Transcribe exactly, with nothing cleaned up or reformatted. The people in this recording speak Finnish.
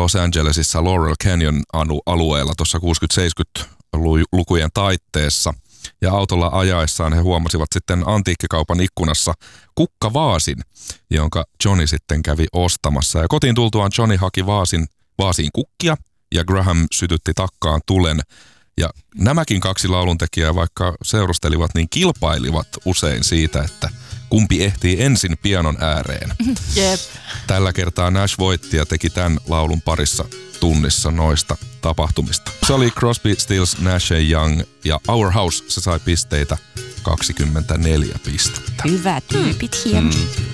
Los Angelesissa Laurel Canyon alueella tuossa kuusikymmentä-seitsemänkymmentälukujen taitteessa. Ja autolla ajaessaan he huomasivat sitten antiikkikaupan ikkunassa kukkavaasin, jonka Johnny sitten kävi ostamassa. Ja kotiin tultuaan Johnny haki vaasin, vaasiin kukkia ja Graham sytytti takkaan tulen. Ja nämäkin kaksi lauluntekijää, vaikka seurustelivat, niin kilpailivat usein siitä, että kumpi ehtii ensin pianon ääreen. Jep. Tällä kertaa Nash voitti ja teki tämän laulun parissa tunnissa noista tapahtumista. Se oli Crosby, Stills, Nash and Young ja Our House, se sai pisteitä kaksikymmentäneljä pistettä. Hyvä tyypit, hieno. Mm.